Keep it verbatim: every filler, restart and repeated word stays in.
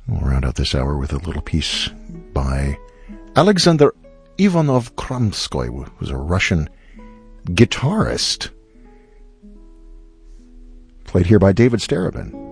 We'll round out this hour with a little piece by Alexander Ivanov Kramskoy, who was a Russian guitarist, played here by David Starobin.